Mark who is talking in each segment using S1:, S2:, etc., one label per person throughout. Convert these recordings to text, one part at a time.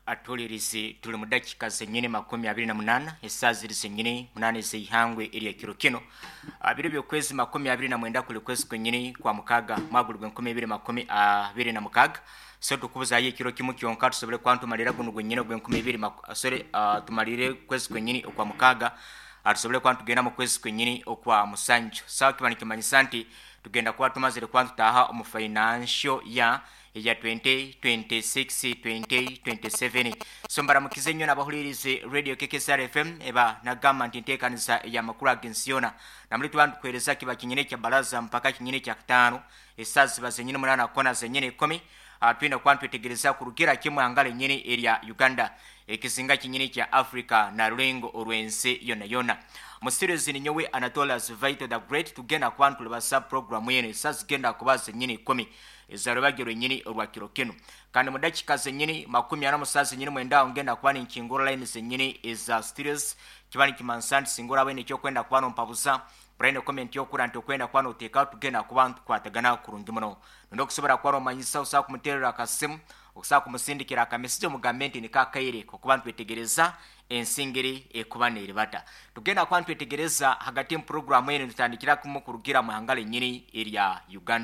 S1: atulirize tuli mu dakika zennyini 28 essaawa ziri zennyini 8 z'eihangwe erya kiro kino abiro by'okwezi 29 kuli kwezi kwennyini kwa mukaaga mwaka 2026 so tukubuzayo ekiro kimu kyonka tusobole kwantumalira guno gwennyini tumalire kwezi kwennyini okwa mukaaga tusobole kwantugenda mu kwezi kwennyini okwa musanju sawa kibani kimanyisa nti tugenda kuba tumazire kwantutaha omu financial ya 2026-2027 so mbaramukize nnyo n'abahulirize radio KKSR FM eba nagamba nti nteekaniza ey'amakulu ag'ensi yona namuli tuba ntukuweereza kiba kinyine kya balaza mpaka kinyine kya 5 essaawa ziba zennyini 8 kona zennyini 10 tulina kuba ntwetegereza ku lugera kimu angala ennyini erya Uganda ekizinga kinyine kya Africa na lulengo olw'ensi yona yona mu series ninyowe Anatolius Vito the Great tugenda kuba ntulaba sub program yene essaawa zigenda kuba zennyini 10 ezalubagiro nyini olwa kiro kino kandi mu dakika zennyini 47 zennyini mwenda ngenda kuba ninkingula line zennyini eza studios kibani kimansanti singula bwene ekyokwenda kuba nompabuza brain comment yokura nti okwenda kuba noteeka tugenda kuba ntukwatagana kurungi muno ndo okusobola kuba nomanyisa osaa kumuterera akasimu okusaa kumusindikira akamesije mugambe nti nikakaire okuba ntwetegereza ensingiri ekuba neeribata tugenda kuba ntwetegereza hagati mu programu eno tutandikira kumukurugira mu hangale nyini erya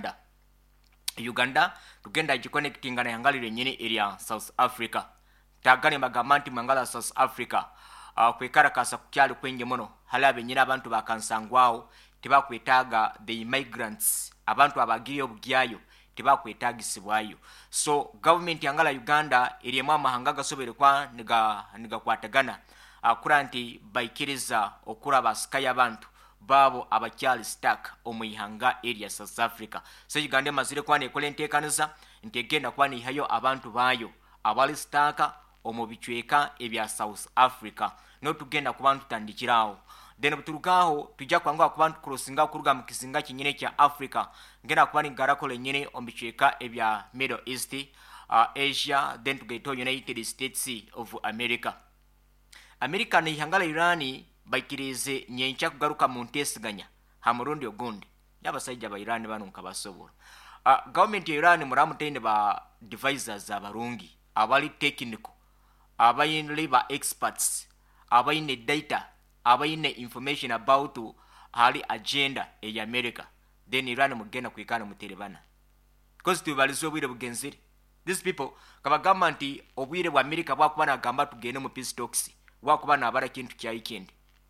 S1: Uganda tugenda jiconnectinga na yangalire nyini area South Africa tagane magamanti mangala South Africa kwekarakasa kukyali kwenje muno halabe nyina abantu bakansangwao tebakwetaga the immigrants abantu abagiri obugyayo tebakwetagisibwayo so government yangala Uganda eri mu mahanga gasobere kwa niga kwatagana akuranti baikiriza okuraba skaya abantu babo abakyali stack omuyihanga area South Africa so Uganda mazire kwane kolentekaniza ntegenda kwani hayo abantu bayo abali stack omubichweka ebya South Africa no tugenda kubantu tandikirawo then buturukaho tujja kwanga kubantu crossinga kuruga mu kizinga kinyine kya Africa ngenda kwani garako lenyine omubichweka ebya Middle East Asia then tugeto United States of America ni hangala Irani baikirize nyencha kugaruka mu ntesiganya hamurundi ogundi yabasajja ba Iran banu nkabasobora government ya Iran muramutende ba advisors abarungi abali technical abayine ba experts abayine data abayine information about hali agenda ya America then Iran mugenda kwikana muterebana because tubalizo bwire bugenziri these people kaba government obwire bwa America bwakuba nagamba tugende mu peace talks bwakuba nabara kintu kya weekend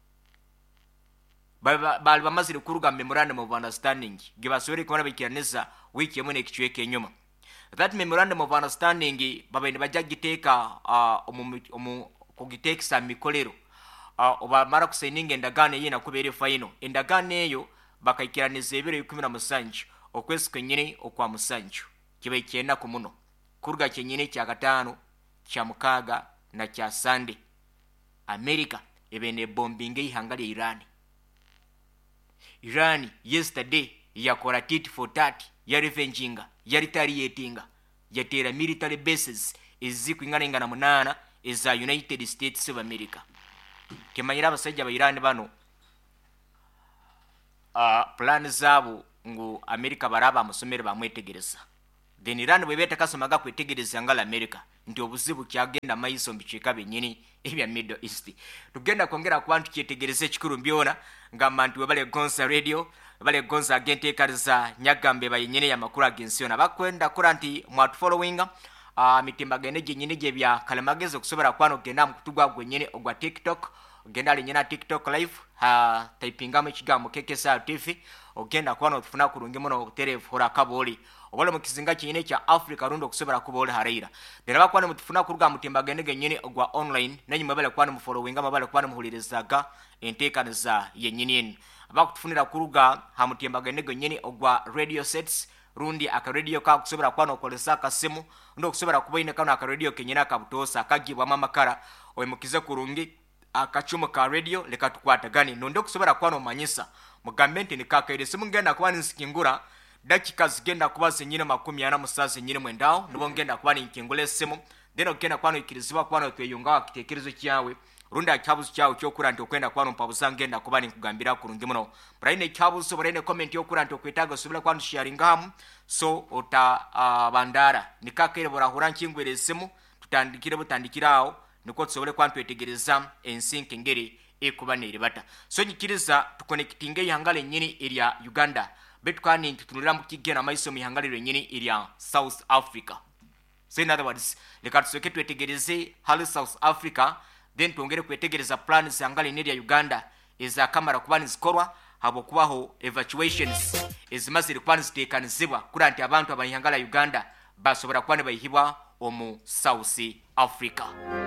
S1: bali bamazire kuruga memorandum of understanding gibasore kubona bikiraneza wiki yemwe nekichweke enyuma that memorandum of understanding babende bajagiteeka kugiteekisa mikolero obamara kusigninga endagaano yina kubeere final endagaano eyo bakaikiraniza ebiro 17 okwezi kwennyini okwa musanju kiba ikyenda ku muno kuruga kyennyini kya 5 kya mukaaga na kya Sunday America ebene bombing ihanga lya Iran yesterday yakola tit for tat ya revenginga ya retaliatinga yatera military bases ezikwingana na 8 eza United States of America kemanyira abasajja ba Iran bano plan zabo ngo America baraba amusomere bamwetegereza then Iran bwebeta kasomaga kwetegereza ngala America nti obuzibu kyagenda maiso mbicheka benyini ebya Middle East tugenda kongera kubantu kyetegereze kikuru mbyona ngamba nti webale Gonza radio bale Gonza agente kaliza nyagambe bayenyene ya makuru agensiona bakwenda kuranti mwatu following mitimba geneje nyine je bya kalamageze kusobera kwano genda mukutugwa gwenyene ogwa TikTok ogenda ali nyina TikTok live typinga mu kigambo KKSR TV ogenda kwano tufuna kurungi muno obuterevu hora kaboli obole mu kizinga kinyine kya Africa rundo kusobera kubole haraira dera bakwana mutufuna kuruga mutimba genege nyine ogwa online nanyi mabale kwana mu following mabale kwana muhulirizaga entekaniza yenyinini abakutufunira kuruga ha mutimba genege nyine ogwa radio sets rundi aka radio ka kusobera kwano okolesa akasimu ndo kusobera kubaine kana aka radio kenyina kabutosa akagibwa mamakara oyemukize kurungi akachumo ka radio leka tukwata gani ndo kusobera kwano manyisa mugambenti ni kakaire simungenda kuba nsikingura dakika zigenda kuba zenyine 47 nyine mwendao nubo ngenda kuba ninkingule simu then ogenda kwano ikirizibwa kwano tweyunga akitekerezo kyawe runda kyabuzo kyawe cyokura nti okwenda kwano mpabuza ngenda kuba nikugambira kurungi muno braine kyabuzo braine comment yokura nti okwetaga subira kwano sharing ham so ota bandara nikakaire borahura nkingwere simu butandikirawo niko tusobole kuba twetegereza ensinke engeri ekuba neeribata. So nyikiriza tuconnectinge ihanga lennyini erya Uganda betukani ntutunulira mu kigenda amaiso mu ihanga lennyini erya South Africa. So in other words, leka tusooke twetegereze hali South Africa, then twongere kwetegereza plans ihanga lennyini erya Uganda ezaakamala kuba nizikorwa habwokubaho evacuations ezimazire kuba niziteekanizibwa kura nti abantu abaihanga la Uganda basobora kuba ne bayihibwa omu South Africa.